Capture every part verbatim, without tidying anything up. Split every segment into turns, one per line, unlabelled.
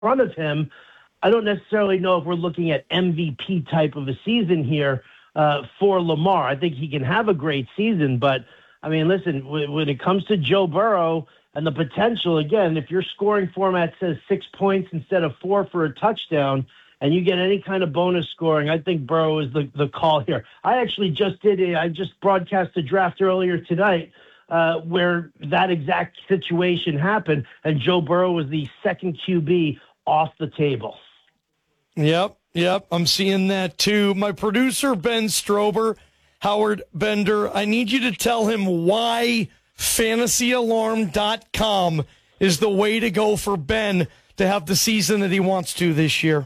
front of him, I don't necessarily know if we're looking at M V P type of a season here uh, for Lamar. I think he can have a great season, but, I mean, listen, w- when it comes to Joe Burrow and the potential, again, if your scoring format says six points instead of four for a touchdown and you get any kind of bonus scoring, I think Burrow is the, the call here. I actually just did a, I just broadcast a draft earlier tonight uh, where that exact situation happened, and Joe Burrow was the second Q B off the table.
Yep, yep, I'm seeing that too. My producer, Ben Strober, Howard Bender, I need you to tell him why fantasy alarm dot com is the way to go for Ben to have the season that he wants to this year.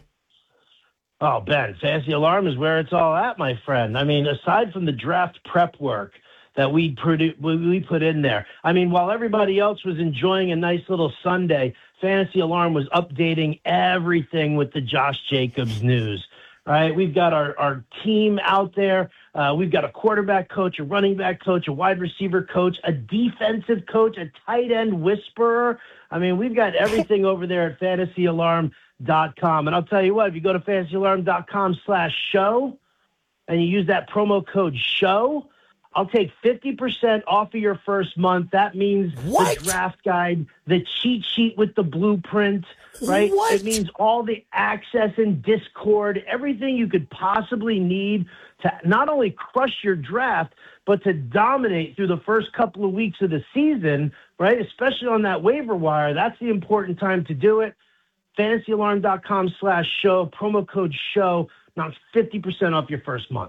Oh, Ben, Fantasy Alarm is where it's all at, my friend. I mean, aside from the draft prep work that we produ- we put in there, I mean, while everybody else was enjoying a nice little Sunday, Fantasy Alarm was updating everything with the Josh Jacobs news, right? We've got our, our team out there. Uh, we've got a quarterback coach, a running back coach, a wide receiver coach, a defensive coach, a tight end whisperer. I mean, we've got everything over there at fantasy alarm dot com. And I'll tell you what, if you go to fantasy alarm dot com slash show and you use that promo code show, I'll take fifty percent off of your first month. That means
what?
The draft guide, the cheat sheet with the blueprint, right?
What?
It means all the access in Discord, everything you could possibly need to not only crush your draft, but to dominate through the first couple of weeks of the season, right? Especially on that waiver wire. That's the important time to do it. fantasy alarm dot com slash show, promo code show. Now it's fifty percent off your first month.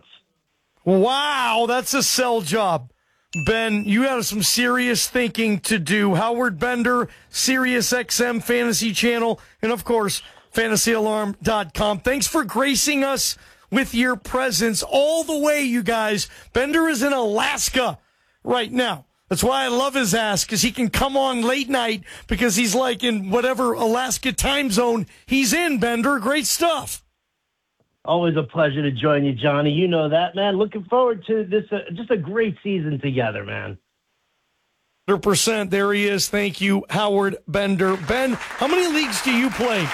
Wow, that's a sell job. Ben, you have some serious thinking to do. Howard Bender, Sirius X M Fantasy Channel, and of course, fantasy alarm dot com. Thanks for gracing us with your presence all the way, you guys. Bender is in Alaska right now. That's why I love his ass, because he can come on late night because he's like in whatever Alaska time zone he's in, Bender. Great stuff.
Always a pleasure to join you, Johnny. You know that, man. Looking forward to this. Uh, just a great season together, man.
one hundred percent. There he is. Thank you, Howard Bender. Ben, how many leagues do you play?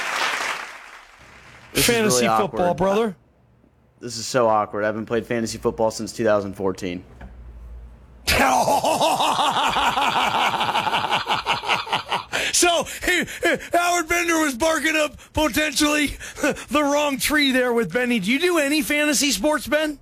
This
Fantasy
really
football,
awkward.
brother.
This is so awkward. I haven't played fantasy football since two thousand fourteen.
So, hey, hey, Howard Bender was barking up potentially the wrong tree there with Benny. Do you do any fantasy sports, Ben?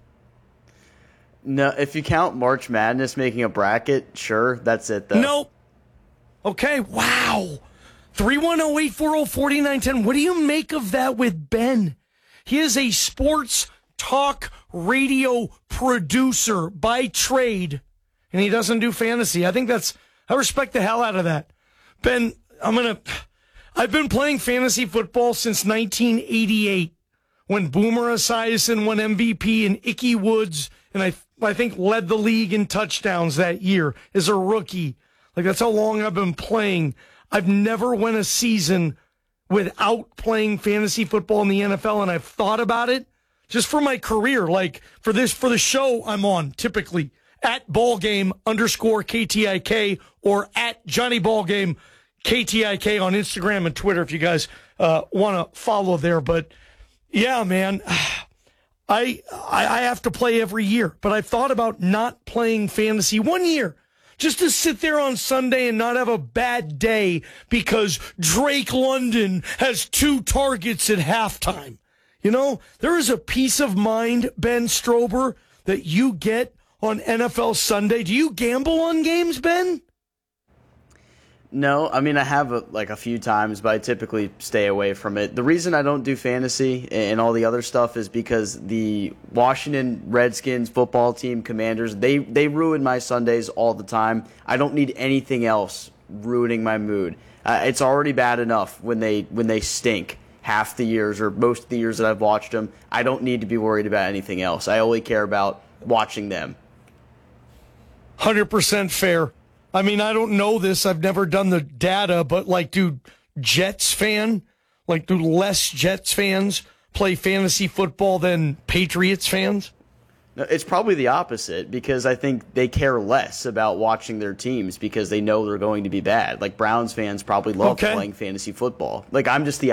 No, if you count March Madness making a bracket, sure, that's it, though.
Nope. Okay, wow. three one zero, eight four zero, four nine one zero. What do you make of that with Ben? He is a sports talk radio producer by trade, and he doesn't do fantasy. I think that's, I respect the hell out of that. Ben, I'm going to, I've been playing fantasy football since nineteen eighty-eight when Boomer Esiason won M V P and Ickey Woods, and I, I think led the league in touchdowns that year as a rookie. Like, that's how long I've been playing. I've never won a season without playing fantasy football in the N F L, and I've thought about it just for my career. Like, for this, for the show I'm on, typically, at ballgame underscore K T I K or at Johnny Ballgame K T I K on Instagram and Twitter if you guys uh, want to follow there. But, yeah, man, I, I I have to play every year, but I've thought about not playing fantasy one year. Just to sit there on Sunday and not have a bad day because Drake London has two targets at halftime. You know, there is a peace of mind, Ben Strober, that you get on N F L Sunday. Do you gamble on games, Ben?
No, I mean, I have a, like a few times, but I typically stay away from it. The reason I don't do fantasy and all the other stuff is because the Washington Redskins football team, Commanders, they, they ruin my Sundays all the time. I don't need anything else ruining my mood. Uh, it's already bad enough when they when they stink half the years or most of the years that I've watched them. I don't need to be worried about anything else. I only care about watching them.
one hundred percent fair. I mean, I don't know this. I've never done the data, but like, do Jets fan, like, do less Jets fans play fantasy football than Patriots fans?
No, it's probably the opposite because I think they care less about watching their teams because they know they're going to be bad. Like Browns fans probably love
Okay.
playing fantasy football. Like I'm just the